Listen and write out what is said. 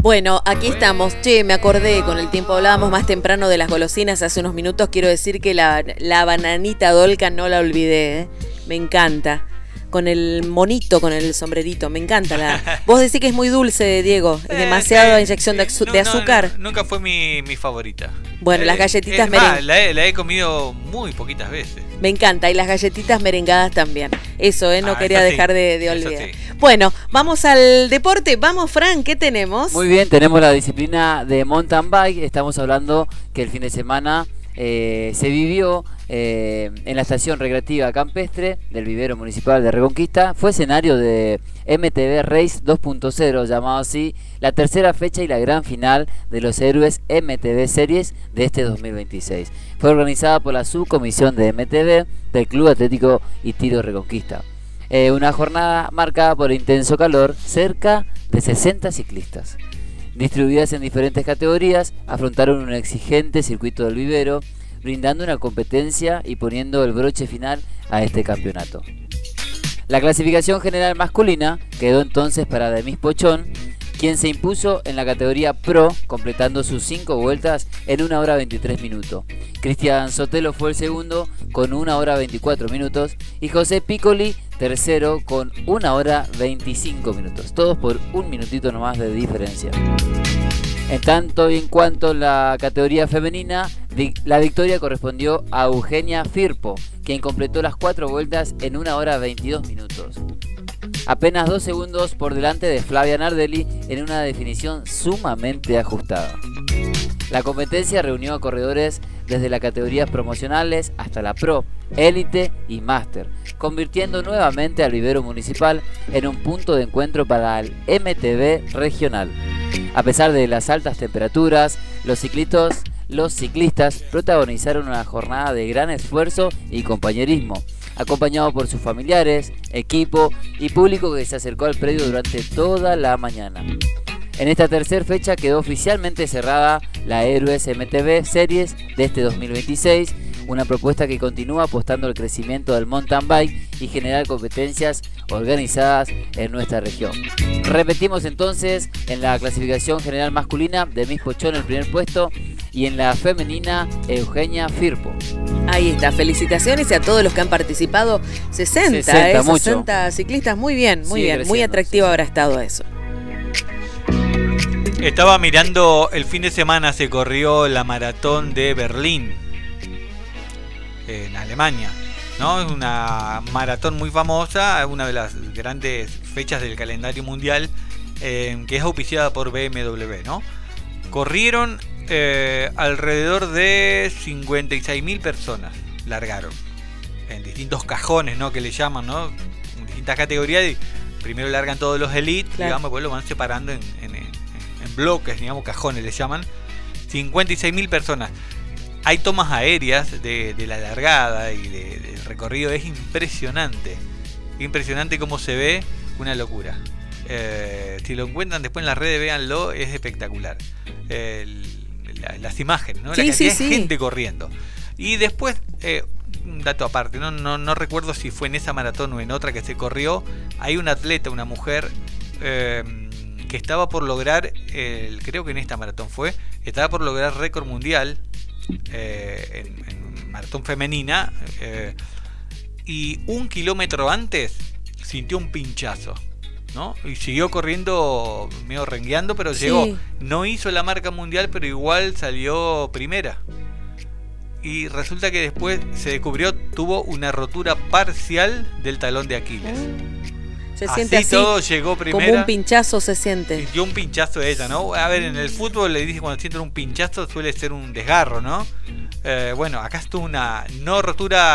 Bueno, aquí estamos. Che, me acordé, con el tiempo hablábamos más temprano de las golosinas hace unos minutos. Quiero decir que la bananita Dolca no la olvidé, ¿eh? Me encanta. Con el monito, con el sombrerito, me encanta. Vos decís que es muy dulce, Diego. Es demasiada inyección de azúcar. Nunca fue mi favorita. Bueno, las galletitas merengadas. La he comido muy poquitas veces. Me encanta, y las galletitas merengadas también. Eso, no quería dejar de olvidar. Sí. Bueno, vamos al deporte. Vamos, Fran, ¿qué tenemos? Muy bien, tenemos la disciplina de mountain bike. Estamos hablando que el fin de semana se vivió en la estación recreativa campestre del vivero municipal de Reconquista. Fue escenario de MTB Race 2.0, llamado así, la tercera fecha y la gran final de los héroes MTB Series de este 2026. Fue organizada por la subcomisión de MTB del Club Atlético y Tiro Reconquista. Una jornada marcada por intenso calor, cerca de 60 ciclistas. Distribuidas en diferentes categorías, afrontaron un exigente circuito del vivero, brindando una competencia y poniendo el broche final a este campeonato. La clasificación general masculina quedó entonces para Demis Pochón, quien se impuso en la categoría Pro, completando sus 5 vueltas en 1 hora 23 minutos. Cristian Sotelo fue el segundo con 1 hora 24 minutos y José Piccoli tercero con 1 hora 25 minutos. Todos por un minutito nomás de diferencia. En tanto y en cuanto la categoría femenina, la victoria correspondió a Eugenia Firpo, quien completó las 4 vueltas en 1 hora 22 minutos. Apenas 2 segundos por delante de Flavia Nardelli en una definición sumamente ajustada. La competencia reunió a corredores desde las categorías promocionales hasta la Pro, Élite y Máster, convirtiendo nuevamente al vivero municipal en un punto de encuentro para el MTB regional. A pesar de las altas temperaturas, los ciclistas protagonizaron una jornada de gran esfuerzo y compañerismo, acompañado por sus familiares, equipo y público que se acercó al predio durante toda la mañana. En esta tercera fecha quedó oficialmente cerrada la Héroes MTB Series de este 2026, una propuesta que continúa apostando al crecimiento del mountain bike y generar competencias organizadas en nuestra región. Repetimos entonces, en la clasificación general masculina, Demis Pochón el primer puesto y en la femenina, Eugenia Firpo. Ahí está, felicitaciones a todos los que han participado. 60 ciclistas, muy bien, muy atractivo habrá estado eso. Estaba mirando, el fin de semana se corrió la maratón de Berlín, en Alemania, ¿no? Es una maratón muy famosa, una de las grandes fechas del calendario mundial, que es auspiciada por BMW, ¿no? Corrieron alrededor de 56.000 personas, largaron, en distintos cajones, ¿no? Que le llaman, ¿no? En distintas categorías, y primero largan todos los elite, claro, digamos, después lo van separando en bloques, digamos, cajones le llaman. 56.000 personas. Hay tomas aéreas de la largada y del recorrido. Es impresionante. Impresionante cómo se ve, una locura. Si lo encuentran después en las redes, véanlo, es espectacular. Las imágenes, ¿no? Sí, la cantidad de gente corriendo. Y después, un dato aparte, no recuerdo si fue en esa maratón o en otra que se corrió. Hay una atleta, una mujer, que estaba por lograr, creo que en esta maratón estaba por lograr récord mundial en maratón femenina, y 1 kilómetro antes sintió un pinchazo, ¿no? Y siguió corriendo medio rengueando, pero llegó. No hizo la marca mundial, pero igual salió primera. Y resulta que después se descubrió, tuvo una rotura parcial del talón de Aquiles. Se siente así, todo llegó primera. como un pinchazo se siente. Sintió un pinchazo ella, ¿no? A ver, en el fútbol le dice cuando sienten un pinchazo suele ser un desgarro, ¿no? Bueno, acá estuvo una no rotura